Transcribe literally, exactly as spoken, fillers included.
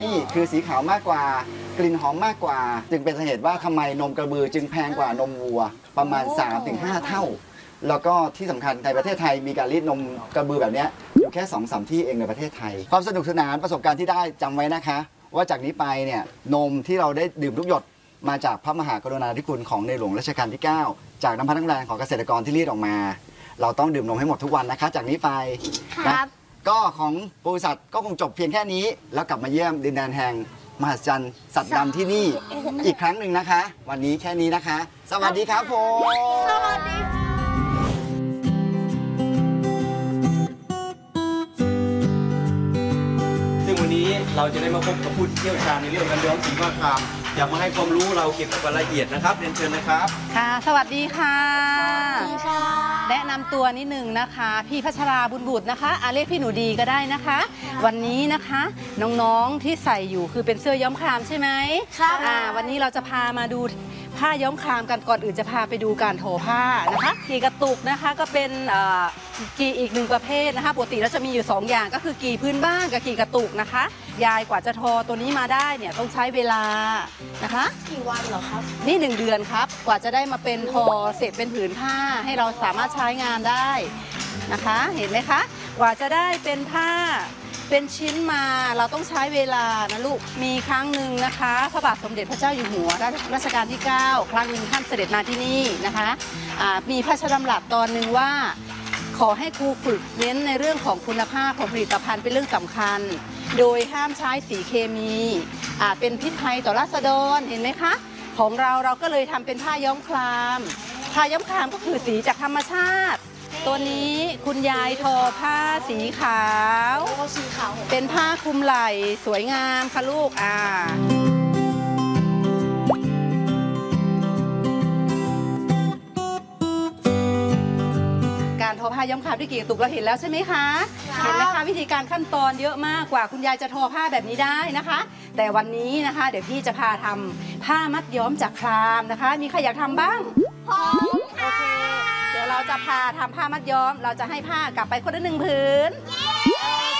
นี่คือสีขาวมากกว่ากลิ่นหอมมากกว่าจึงเป็นสาเหตุว่าทำไมนมกระบือจึงแพงกว่านมวัวประมาณ สามถึงห้า เท่าแล้วก็ที่สำคัญในประเทศไทยมีการรีดนมกระบือแบบนี้อยู่แค่ สองสาม ที่เองในประเทศไทยความสนุกสนานประสบการณ์ที่ได้จำไว้นะคะว่าจากนี้ไปเนี่ยนมที่เราได้ดื่มทุกหยดมาจากพระมหากรุณาธิคุณของในหลวงรัชกาลที่ เก้า จากน้ำพักน้ำแรงของเกษตรกรที่รีดออกมาเราต้องดื่มนมให้หมดทุกวันนะคะจากนี้ไปนะก็ของบริษัทก็คงจบเพียงแค่นี้แล้วกลับมาเยี่ยมดินแดนแห่งมหัศจรรย์สัตว์ดำที่นี่อีกครั้งหนึ่งนะคะ วันนี้แค่นี้นะคะสวัสดีครับผมสวัสดีซึ่งวันนี้เราจะได้มาพบกับผู้เชี่ยวชาญในเรื่องการย้อมสีมะขามอยากมาให้ความรู้เราเกี่ยวกับรายละเอียดนะครับเรียนเชิญนะครับค่ะสวัสดีค่ะแนะนำตัวนิดหนึ่งนะคะพี่พัชราบุญบุตรนะคะอาเรียกพี่หนูดีก็ได้นะคะวันนี้นะคะน้องๆที่ใส่อยู่คือเป็นเสื้อย้อมครามใช่ไหมค่ะวันนี้เราจะพามาดูผ้าย้อมครามกันก่อนอื่นจะพาไปดูการทอผ้านะคะกีกระตุกนะคะก็เป็นกีอีกหนึ่งประเภทนะคะปกติเราจะมีอยู่สองอย่างก็คือกีพื้นบ้านกับกีกระตุกนะคะยายกว่าจะทอตัวนี้มาได้เนี่ยต้องใช้เวลานะคะกี่วันเหรอครับนี่หนึ่งเดือนครับกว่าจะได้มาเป็นทอเสร็จเป็นผืนผ้าให้เราสามารถใช้งานได้นะคะเห็นไหมคะกว่าจะได้เป็นผ้าเป็นชิ้นมาเราต้องใช้เวลานะลูกมีครั้งหนึ่งนะคะพระบาทสมเด็จพระเจ้าอยู่หัวรัชกาลที่ เก้า ครั้งหนึ่งท่านเสด็จมาที่นี่นะคะมีพระราชดำรัสตอนหนึ่งว่าขอให้ครูฝึกเน้นในเรื่องของคุณภาพของผลิตภัณฑ์เป็นเรื่องสำคัญโดยห้ามใช้สีเคมีเป็นพิษภัยต่อราษฎรเห็นไหมคะของเราเราก็เลยทำเป็นผ้าย้อมครามผ้าย้อมครามก็คือสีจากธรรมชาติตัวนี้คุณยายทอผ้าสีขาวสีขาวเป็นผ้าคลุมไหล่สวยงามค่ะลูกอ่าการทอผ้าย้อมครามที่กีกระตุกเราเห็นแล้วใช่ไหมคะเห็นไหมคะวิธีการขั้นตอนเยอะมากกว่าคุณยายจะทอผ้าแบบนี้ได้นะคะแต่วันนี้นะคะเดี๋ยวพี่จะพาทำผ้ามัดย้อมจากครามนะคะมีใครอยากทำบ้างพร้อมโอเคเดี๋ยวเราจะพาทำผ้ามัดย้อมเราจะให้ผ้ากลับไปคนละหนึ่งผืน